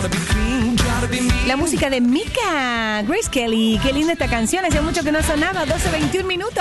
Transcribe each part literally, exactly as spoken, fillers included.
La música de Mika, Grace Kelly. Qué linda esta canción, hacía mucho que no sonaba. doce veintiún minutos.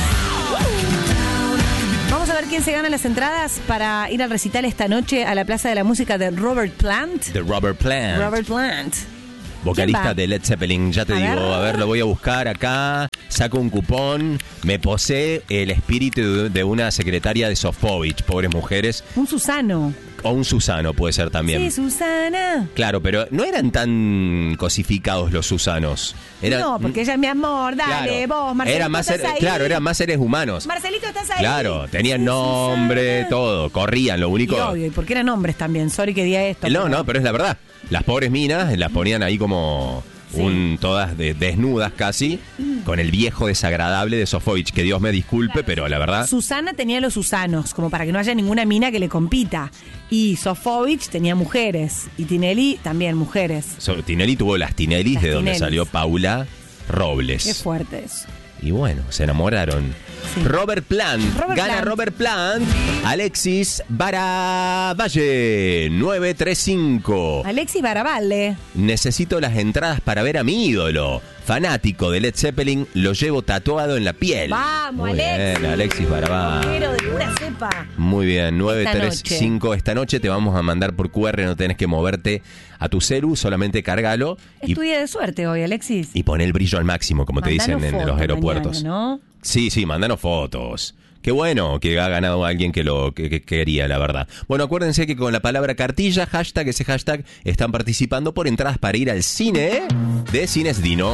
Vamos a ver quién se gana las entradas para ir al recital esta noche a la Plaza de la Música de Robert Plant. De Robert Plant. Robert Plant. Vocalista de Led Zeppelin, ya te A digo, ver. a ver, lo voy a buscar acá, saco un cupón, me posee el espíritu de, de una secretaria de Sofovich, pobres mujeres, Un Susano. o un Susano puede ser también. Sí, Susana. Claro, pero no eran tan cosificados los Susanos. Eran, No, porque ella es mi amor, dale, claro, vos, Marcelito, era más ¿estás ser- ahí? Claro, eran más seres humanos. Marcelito, ¿estás ahí? Claro, tenían Sí, nombre, Susana. todo, corrían, lo único... Y obvio, y porque eran hombres también, sorry que diga esto. No, pero- no, pero es la verdad. Las pobres minas las ponían ahí como Sí. un todas de- desnudas casi, con el viejo desagradable de Sofovich, que Dios me disculpe, pero la verdad... Susana tenía los Susanos, como para que no haya ninguna mina que le compita. Y Sofovich tenía mujeres. Y Tinelli también mujeres. So- Tinelli tuvo las Tinellis, Las de donde Tinellis. salió Paula Robles. Qué fuerte eso. Y bueno, se enamoraron. Sí. Robert Plant. Robert Gana Plant. Robert Plant. Alexis Baravalle. nueve tres cinco. Alexis Baravalle. Necesito las entradas para ver a mi ídolo. Fanático de Led Zeppelin. Lo llevo tatuado en la piel. Vamos, Muy Alexis. bien, Alexis Baravalle. Pero de pura cepa. Muy bien, nueve tres Esta cinco. Esta noche te vamos a mandar por Q R. No tenés que moverte a tu celu. Solamente cargalo. Es Y tu día de suerte hoy, Alexis. Y pon el brillo al máximo, como te Mandanos dicen en fotos los aeropuertos. mañana, ¿no? Sí, sí, mandanos fotos. Qué bueno que ha ganado alguien que lo que, que quería, la verdad. Bueno, acuérdense que con la palabra cartilla, hashtag, ese hashtag, están participando por entradas para ir al cine de Cines Dino.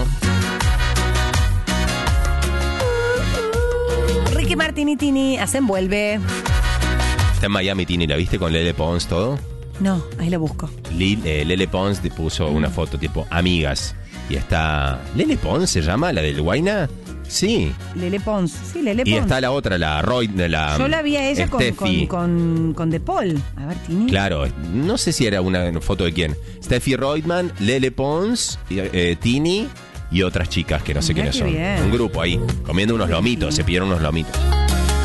Ricky Martin y Tini hacen vuelve. Está en Miami, Tini, ¿la viste con Lele Pons todo? No, ahí lo busco. Lil- eh, Lele Pons te puso una foto tipo amigas. Y está... ¿Lele Pons se llama? ¿La del Guayna? Sí. Lele Pons. Sí, Lele Pons. Y está la otra, la Roy, la Yo la vi a ella con, Steffi. con, con, con De Paul. A ver, Tini. Claro, no sé si era una foto de quién. Steffi Reutemann, Lele Pons, eh, Tini y otras chicas que no sé Mirá quiénes qué son. bien. Un grupo ahí, comiendo unos lomitos, se pidieron unos lomitos.